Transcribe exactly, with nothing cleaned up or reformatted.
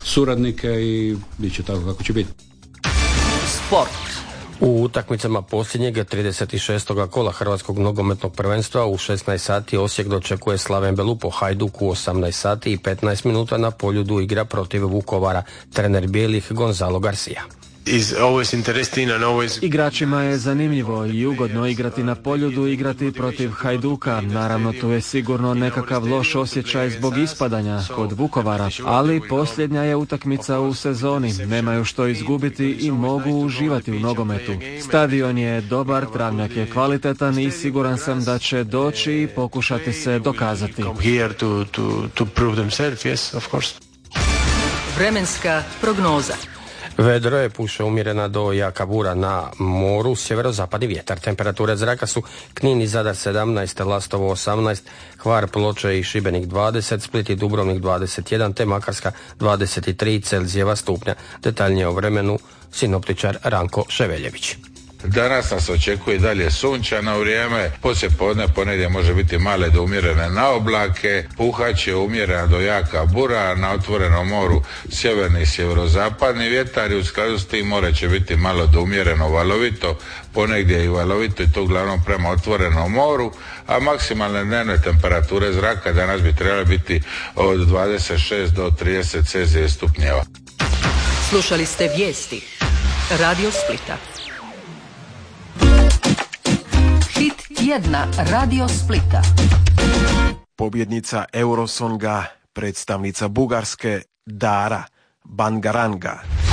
suradnike i bit će tako kako će biti. Sport. U utakmicama posljednjeg trideset šestog kola Hrvatskog nogometnog prvenstva u šesnaest sati Osijek dočekuje Slaven Belupo. Hajduk u osamnaest sati i petnaest minuta na Poljudu igra protiv Vukovara. Trener bijelih Gonzalo Garcia. Always... Igračima je zanimljivo i ugodno igrati na Poljudu, igrati protiv Hajduka. Naravno, tu je sigurno nekakav loš osjećaj zbog ispadanja kod Vukovara, ali posljednja je utakmica u sezoni. Nemaju što izgubiti i mogu uživati u nogometu. Stadion je dobar, travnjak je kvalitetan i siguran sam da će doći i pokušati se dokazati. Vremenska prognoza. Vedro je, puše umjerena do jaka bura na moru, sjeverozapadni vjetar. Temperature zraka su Knin i Zadar sedamnaest, Lastovo osamnaest, Hvar, Ploče i Šibenik dvadeset, Split i Dubrovnik dvadeset jedan, te Makarska dvadeset tri Celzijeva stupnja. Detaljnije o vremenu sinoptičar Ranko Ševeljević. Danas nas očekuje dalje sunčano vrijeme, poslije podne ponedje može biti male do umjerene na oblake, puhaće umjerena do jaka bura, na otvorenom moru sjeverni i sjeverozapadni vjetar i u skladu s tim more će biti malo do umjereno valovito, ponegdje i valovito i to uglavnom prema otvorenom moru, a maksimalne dnevne temperature zraka danas bi trebale biti od dvadeset šest do trideset Celzijeva stupnjeva. Slušali ste vijesti Radio Splita. Hit tjedna Radio Splita. Pobjednica Eurosonga, predstavnica Bugarske Dara Bangaranga.